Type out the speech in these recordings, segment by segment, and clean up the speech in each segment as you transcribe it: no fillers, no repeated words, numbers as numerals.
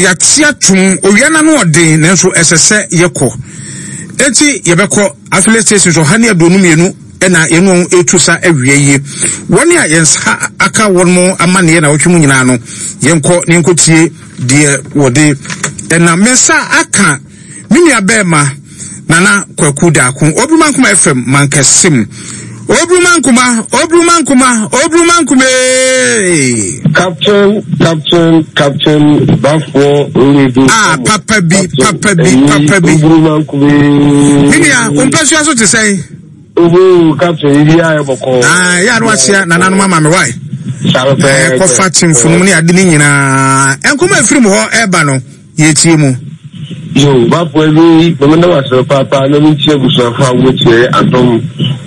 yatia tum owiana no odin nanso esese yekọ enti yebekọ affiliate station so hane adonu mienu ena yenu etusa awieye woni a yensa aka wonmo amane na wotwemu nyina no yenko nenkotie de wode ena mesa aka minia bema nana kwaku da kun Obumankuma FM mankasim Obumankuma Captain Bafo Oludu Papa B Obumankuma minia umpasu aso te say Captain Idia Eboko ya no asia nana no mama me why ko fatim funu ni ade ni nyina enkoma afiri mo ho eba no ye tie mu yo Bafo Elu bomenda wasa papa na mi tie buso fa wotie atom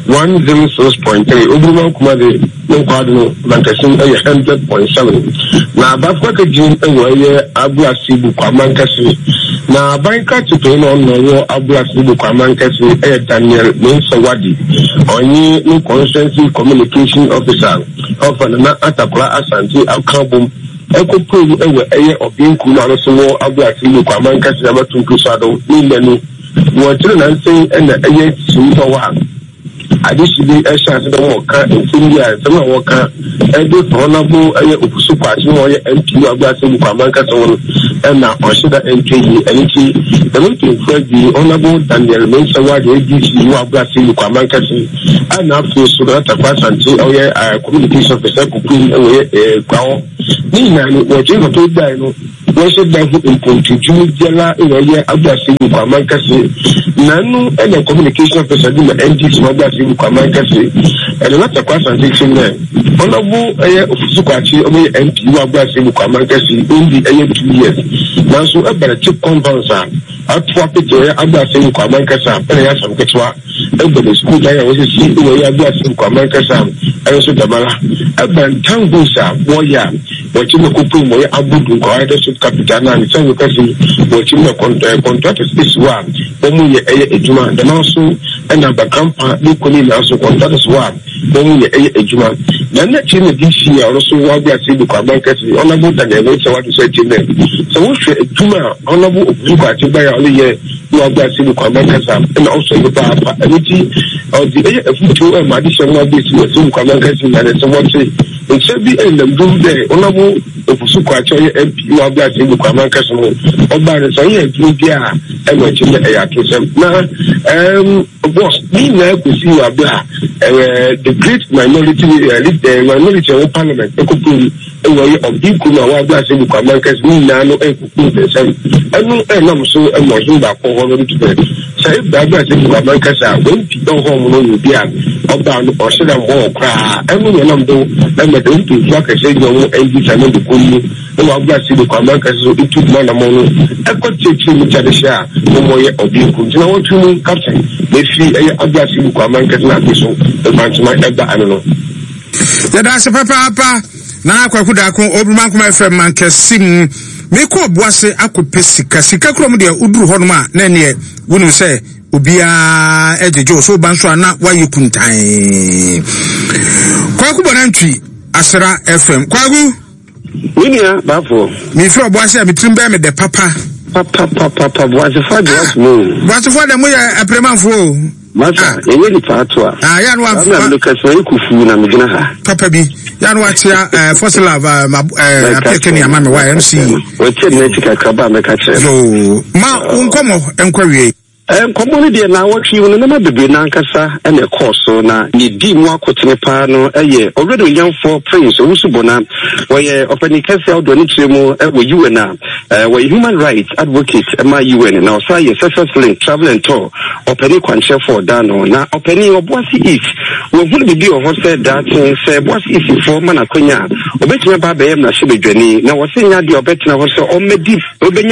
106.3 Obumankuma de no kwado mankasin 100.7 na Bafo ka jin ewo abu asibu kwa mankasi na banka tuto no no abu asibu kwa mankasi Daniel Mensawadi onye no constituency communication officer of na Atakura Asante Akabum ekopuru ewe obinku na so wo abu asibu kwa mankasi abatunku sado ni menu wo tire na nsen na sunto wa adisibi chance de mo ka India sama wo ka ebe honorable opusu kwachi wo MP agbase kwa manka so na oshida MP enti the meeting for the honorable Daniel Mensawadi ADC wo agbase kwa manka si na afi so that Asante communication officer kupin kwawo ni na wo jingo to dai no wo se da fu incontinue jela agbase kwa manka si nanu communication officer di na NDC wo agbase kwa mankasi elata kwa sanction na onobu ofisu kwachi obe MP wa agbase kwa mankasi indi 2 years nanso ebere chip compounds atwa pete agbase kwa mankasi pele ya samketwa ebere school da ya wose we agbase kwa mankasi ayo damala eban tangusa boya wachime kupu mo abudu kwa ida sub capital na ni sango kasi wachime contract space wa omu ye ejuma nanso na bakampa likoni na so contract wa omu ye ejuma na na chine this year also wa bi ati kwa bankasi onabu Daniel Mensawadi so chine so wo hwe ejuma onabu obuku ati ba ya ole ye wa bi ati kwa bankasi na also ye pa aniti o di efutu ma di shema bi si kwa bankasi na so what say nse bi endem dum de onabu ofusu kwacho ye MP wa bi ati kwa bankasi no oba re so ye dum bia e mo chine e ya kesem na boss ni na kusi wa bia the great minority of parliament ekopuru ewe obinku na wa bia se kwa market ni na no ekopuru person enu enam so emoju ba ko ho no tupe say bia se kwa market a when people home no you bia oba no osira mo kra enu enam do na de ntu so ka se jo NG channel de ko ni wa bia se kwa market so itu na mo no ekochechi mu chadesha mo ye obinku na what you captain fi agbasi kwa market na biso ebantima eba anono yada se papa na akwaku da kon Obumankuma FM mankasim me ko boase akopesi kasika krom de uduru hono ma na ne wonu se obia ejejo so banso na waye kuntan kwaku bonantwi Asra FM kwaku winia bafo mi fro boase a mitrim be me de papa boase fa de what mo boase fa de mo ya apremanfo masa enye ni patwa ya no afa Lucas Kufu na migina ha papa bi ya no atia fossil apeke ni amame wa MC o che netika kaba meka che yo ma unkomo enkwawie Komoni de na watchi won na bebe na nkasa e na course na ni di mu akotene pa no already young for prince Usubona we openikase odo ni chemu we UN na we human rights advocate ma UN na osa ye success link travel and tour openi kwanche for dano na openi oboasi east we hu bibi o ho said that say boasi east for mana konya obetime ba be na shebedwani na wo senya de obetena ho so o medi